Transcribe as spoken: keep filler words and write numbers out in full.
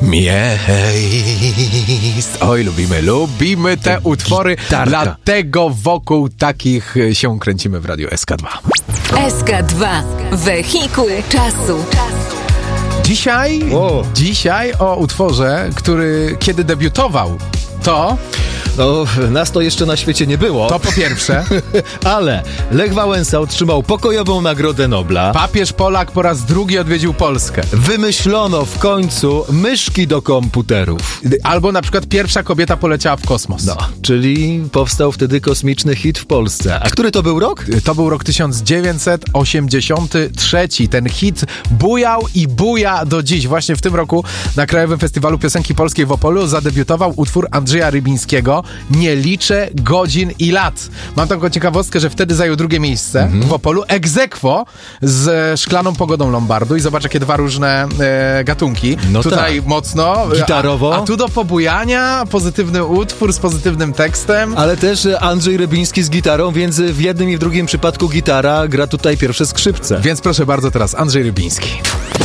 miejsc. Oj, lubimy, lubimy te utwory, Gitarka. dlatego wokół takich się kręcimy w Radiu S K dwa. S K dwa. Wehikuł czasu. Dzisiaj, O. dzisiaj o utworze, który kiedy debiutował, to, No, nas to jeszcze na świecie nie było, to po pierwsze, ale Lech Wałęsa otrzymał pokojową Nagrodę Nobla. papież Polak po raz drugi odwiedził Polskę. Wymyślono w końcu myszki do komputerów. Albo na przykład pierwsza kobieta poleciała w kosmos. No, czyli powstał wtedy kosmiczny hit w Polsce. A który to był rok? To był rok tysiąc dziewięćset osiemdziesiąty trzeci. Ten hit bujał i buja do dziś. Właśnie w tym roku na Krajowym Festiwalu Piosenki Polskiej w Opolu zadebiutował utwór Andrzeja Rybińskiego Nie liczę godzin i lat. Mam taką ciekawostkę, że wtedy zajął drugie miejsce Mhm. w Opolu, ex aequo z Szklaną Pogodą Lombardu i zobacz, jakie dwa różne e, gatunki. No Tutaj tak. mocno. Gitarowo. A, a tu do pobujania, pozytywny utwór z pozytywnym tekstem. Ale też Andrzej Rybiński z gitarą, więc w jednym i w drugim przypadku gitara gra tutaj pierwsze skrzypce. Więc proszę bardzo teraz Andrzej Rybiński.